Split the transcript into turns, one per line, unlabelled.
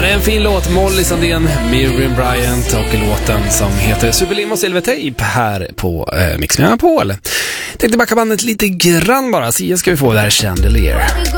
det är en fin låt. Molly Sandén, Miriam Bryant och låten som heter Superlim och Silvertape här på Mix Megapol. Tänkte backa bandet lite grann bara. Så ska vi få där Chandelier.